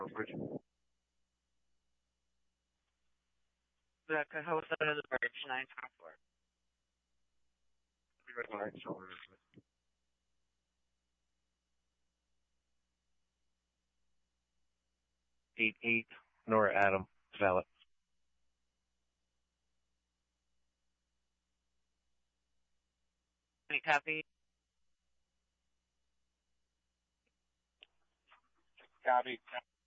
Rebecca, how was that of the bridge 954? Eight, Nora Adam, valid. Any copy? Copy.